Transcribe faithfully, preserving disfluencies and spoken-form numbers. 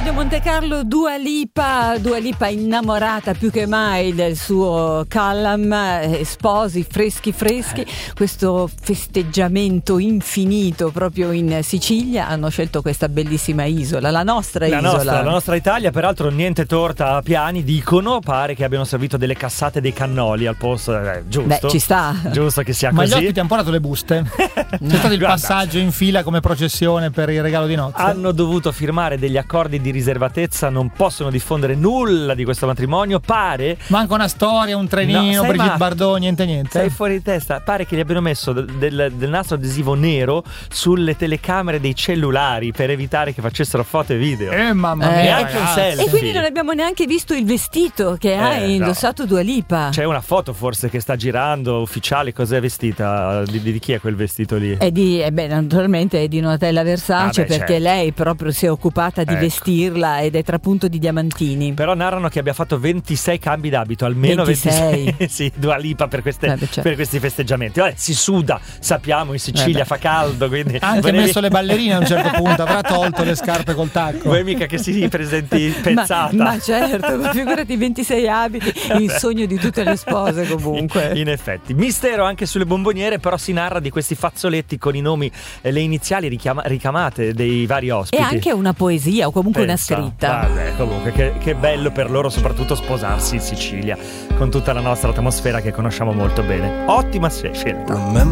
Radio Monte Carlo, Dua Lipa, Dua Lipa innamorata più che mai del suo Callum, eh, sposi freschi freschi, questo festeggiamento infinito proprio in Sicilia. Hanno scelto questa bellissima isola, la nostra la isola. Nostra, la nostra Italia, peraltro niente torta a piani, dicono, pare che abbiano servito delle cassate dei cannoli al posto, eh, giusto? Beh, ci sta. Giusto che sia Ma così. gli ospiti hanno portato le buste? C'è stato il Guarda, passaggio in fila come processione per il regalo di nozze? hanno dovuto firmare degli accordi di riservatezza, non possono diffondere nulla di questo matrimonio, pare. Manca una storia, un No, trenino, sai, Brigitte ma- Bardot, niente niente. Sei fuori di testa, pare che gli abbiano messo del, del nastro adesivo nero sulle telecamere dei cellulari per evitare che facessero foto e video. Eh mamma Eh, mia, neanche un ragazzi. selfie. E quindi non abbiamo neanche visto il vestito che ha Eh, indossato Dua Lipa. C'è una foto forse che sta girando ufficiale, cos'è vestita? Di, di chi è quel vestito lì? È di, eh beh, naturalmente è di Donatella Versace, Ah, beh, perché certo. lei proprio si è occupata di Ecco. vestirla ed è trapunto di diamantini. Però narrano che abbia fatto ventisei cambi d'abito, almeno ventisei. ventisei. Sì, Dua Lipa per, queste, Eh beh, certo. per questi festeggiamenti. Vabbè, si suda, sappiamo, in Sicilia Eh beh. fa caldo, quindi Ha anche volevi- messo le ballerine a un certo punto, avrà tolto le scarpe col tacco. Vuoi mica che si presenti Ma, pezzata? ma certo, ma figurati ventisei abiti, il sogno di tutte le spose comunque. In effetti, mistero anche sulle bomboniere, però si narra di questi fazzoletti con i nomi e le iniziali richiama- ricamate dei vari E ospiti. anche una poesia o comunque Pensa, una scritta. Vabbè, comunque che, che bello per loro soprattutto sposarsi in Sicilia con tutta la nostra atmosfera che conosciamo molto bene. Ottima scelta.